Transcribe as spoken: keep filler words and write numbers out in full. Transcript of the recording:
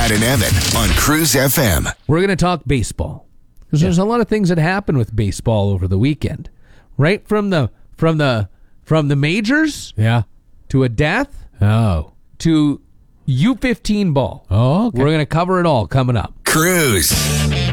Brad and Evan on Cruise F M. We're going to talk baseball because yeah. there's a lot of things that happen with baseball over the weekend, right from the from the from the majors, yeah, to a death, oh, to U fifteen ball. Oh, okay. We're going to cover it all coming up. Cruise.